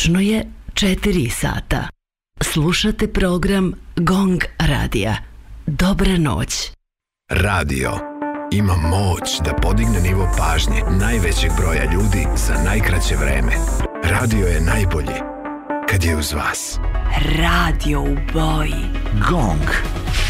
Tačno je 4 sata. Slušate program Gong Radija. Dobra noć. Radio ima moć da podigne nivo pažnje najvećeg broja ljudi za najkraće vreme. Radio je najbolji kad je uz vas. Radio u boji. Gong.